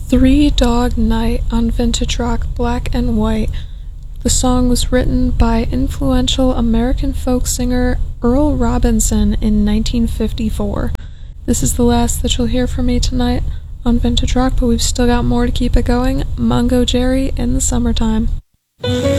Three Dog Night on Vintage Rock Black and White. The song was written by influential American folk singer Earl Robinson in 1954. This is the last that you'll hear from me tonight on Vintage Rock, but we've still got more to keep it going. Mungo Jerry in the Summertime.